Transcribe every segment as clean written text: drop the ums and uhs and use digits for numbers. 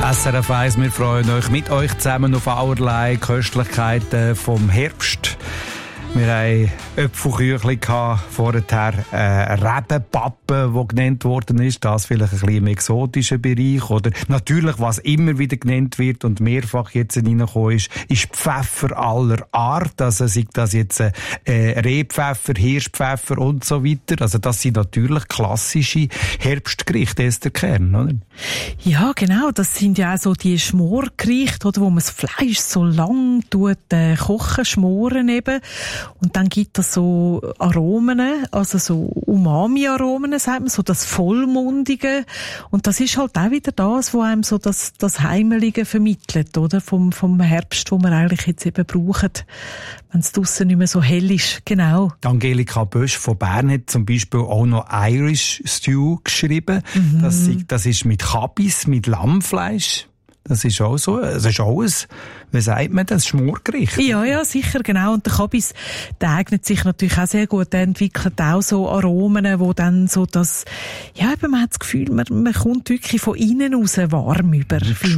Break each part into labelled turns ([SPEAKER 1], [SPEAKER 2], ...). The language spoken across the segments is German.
[SPEAKER 1] SRF 1, wir freuen euch mit euch zusammen auf allerlei Köstlichkeiten vom Herbst. Wir hatten Äpfelküchli, vorher Rebenpappe, die genannt worden ist. Das vielleicht ein bisschen im exotischen Bereich. Oder natürlich, was immer wieder genannt wird und mehrfach jetzt reingekommen ist Pfeffer aller Art. Also sei das jetzt Rehpfeffer, Hirschpfeffer und so weiter. Also das sind natürlich klassische Herbstgerichte, Esther Kern, oder?
[SPEAKER 2] Ja, genau. Das sind ja auch so die Schmorgerichte, oder, wo man das Fleisch so lang kochen, schmoren eben. Und dann gibt es so Aromen, also so Umami-Aromen, sagt man, so das Vollmundige. Und das ist halt auch wieder das, was einem so das Heimelige vermittelt, oder? Vom Herbst, wo man eigentlich jetzt eben braucht, wenn es draussen nicht mehr so hell ist. Genau.
[SPEAKER 1] Angelika Bösch von Bern hat zum Beispiel auch noch Irish Stew geschrieben. Mhm. Das ist mit Kabis, mit Lammfleisch. Das ist auch so. Das ist auch ein, wie sagt man das, Schmorgericht?
[SPEAKER 2] Ja, sicher, genau. Und der Kabis, der eignet sich natürlich auch sehr gut. Der entwickelt auch so Aromen, wo dann so das, ja, eben, man hat das Gefühl, man kommt wirklich von innen raus warm über.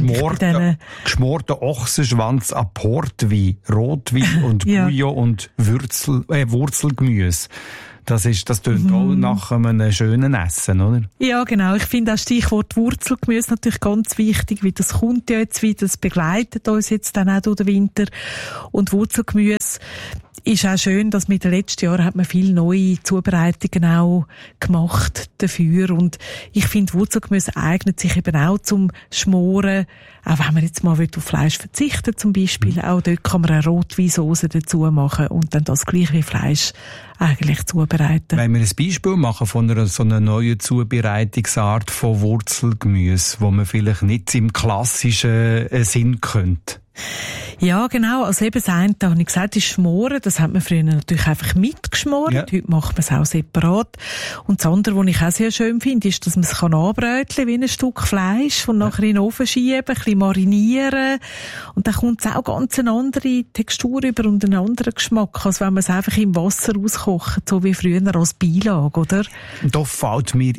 [SPEAKER 1] Geschmorter Ochsenschwanz an Portwein, Rotwein und Bouillon und Wurzelgemüse. Das tönt auch nach einem schönen Essen, oder? Ja, genau. Ich finde auch Stichwort Wurzelgemüse natürlich ganz wichtig, weil das kommt ja jetzt wieder, das begleitet uns jetzt dann auch durch den Winter. Und Wurzelgemüse ist auch schön, dass mit den letzten Jahren hat man viele neue Zubereitungen auch gemacht dafür. Und ich finde, Wurzelgemüse eignet sich eben auch zum Schmoren. Auch wenn man jetzt mal auf Fleisch verzichtet zum Beispiel, auch dort kann man eine Rotweinsauce dazu machen und dann das gleich wie Fleisch eigentlich zubereiten. Wenn wir ein Beispiel machen von so einer neuen Zubereitungsart von Wurzelgemüse, wo man vielleicht nicht im klassischen Sinn könnte. Ja, genau. Also eben das eine, da habe ich gesagt, ist Schmoren. Das hat man früher natürlich einfach mitgeschmoren. Ja. Heute macht man es auch separat. Und das andere, was ich auch sehr schön finde, ist, dass man es anbröteln wie ein Stück Fleisch und nachher in den Ofen schieben, ein bisschen marinieren. Und dann kommt es auch ganz eine andere Textur über und einen anderen Geschmack, als wenn man es einfach im Wasser auskocht, so wie früher als Beilage, oder? Da fällt mir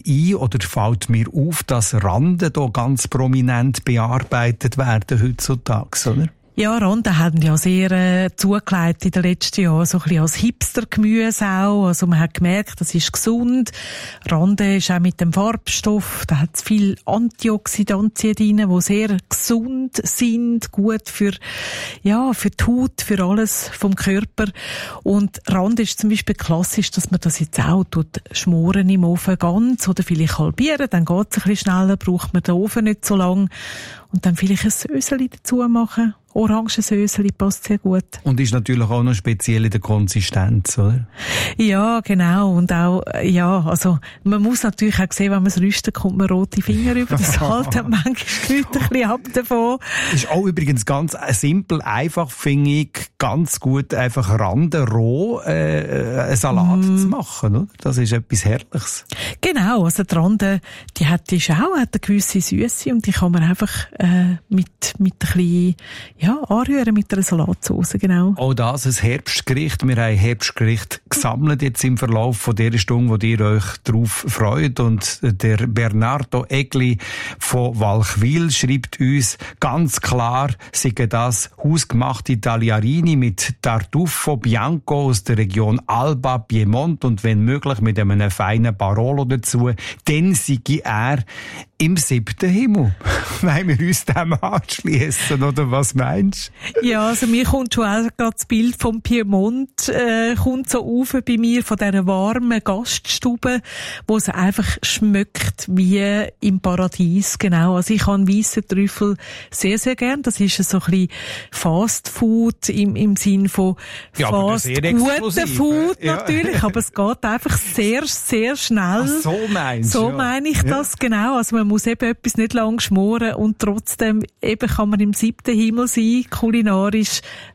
[SPEAKER 1] auf, dass Randen hier ganz prominent bearbeitet werden heutzutage, oder? Ja, Randen haben ja sehr zugelegt in den letzten Jahren, so ein bisschen als Hipster-Gemüse auch. Also man hat gemerkt, das ist gesund. Randen ist auch mit dem Farbstoff, da hat es viel Antioxidantien drin, die sehr gesund sind, gut für die Haut, für alles vom Körper. Und Randen ist zum Beispiel klassisch, dass man das jetzt auch schmoren im Ofen ganz oder vielleicht halbieren, dann geht es ein bisschen schneller, braucht man den Ofen nicht so lang. Und dann vielleicht ein Söseli dazu machen. Orangensöseli passt sehr gut. Und ist natürlich auch noch speziell in der Konsistenz, oder? Ja, genau. Und auch, also, man muss natürlich auch sehen, wenn man es rüstet, kommt man rote Finger über. Das halt hat manchmal die Leute ein bisschen ab davon. Ist auch übrigens ganz simpel, einfach, finde ich, ganz gut, einfach Randen roh, einen Salat zu machen, oder? Das ist etwas Herrliches. Genau. Also, die Randen, die hat eine gewisse Süße und die kann man einfach, mit ein bisschen, anrühren mit einer Salatsauce, genau. Auch das ein Herbstgericht. Wir haben Herbstgericht gesammelt jetzt im Verlauf von dieser Stunde, wo ihr euch darauf freut. Und der Bernardo Egli von Walchwil schreibt uns ganz klar, seien das hausgemachte Tagliarini mit Tartufo Bianco aus der Region Alba, Piemont und wenn möglich mit einem feinen Barolo dazu, dann sei er im 7. Himmel. Wollen wir uns dem anschliessen, oder was meinst du? Ja, also mir kommt schon auch gerade das Bild vom Piemont, kommt so auf bei mir von dieser warmen Gaststube, wo es einfach schmeckt wie im Paradies, genau. Also ich habe weissen Trüffel sehr, sehr gern. Das ist so ein bisschen Fast Food im Sinn von fast guten Food natürlich, aber es geht einfach sehr, sehr schnell. Ach, so meinst du? So meine ich das, genau. Also man muss eben etwas nicht lang schmoren und trotzdem eben kann man im 7. Himmel sein, kulinarisch,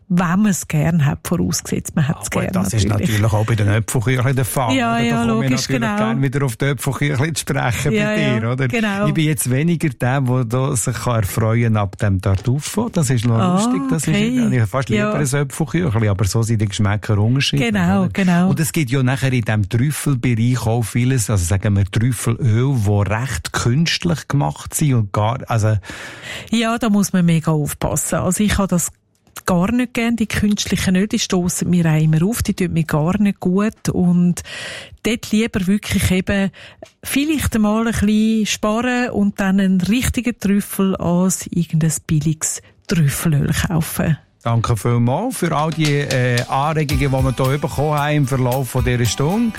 [SPEAKER 2] wenn man es gerne hat, vorausgesetzt, man hat es gerne.
[SPEAKER 1] Das ist natürlich auch bei den Äpfelküchlein der Fall.
[SPEAKER 2] Ja,
[SPEAKER 1] da
[SPEAKER 2] logisch,
[SPEAKER 1] komme ich natürlich gerne wieder auf die Äpfelküchlein zu sprechen bei dir, oder?
[SPEAKER 2] Genau.
[SPEAKER 1] Ich bin jetzt weniger der sich erfreuen ab dem Tartufo. Das ist noch lustig. Das ist, ich fast lieber ein Äpfelküchlein, aber so sind die Geschmäcker unterschiedlich.
[SPEAKER 2] Genau.
[SPEAKER 1] Und es gibt ja nachher in diesem Trüffelbereich auch vieles, also sagen wir Trüffelöl, die recht künstlich gemacht sind und
[SPEAKER 2] Ja, da muss man mega aufpassen. Also ich habe das gar nicht gern, die künstlichen Öle, die stossen mir auch immer auf, die tun mir gar nicht gut und dort lieber wirklich eben vielleicht einmal ein bisschen sparen und dann einen richtigen Trüffel als irgendein billiges Trüffelöl kaufen.
[SPEAKER 1] Danke vielmals für all die Anregungen, die wir hier bekommen haben im Verlauf dieser Stunde.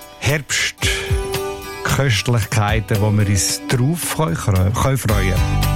[SPEAKER 1] Herbstköstlichkeiten, wo wir uns drauf freuen können.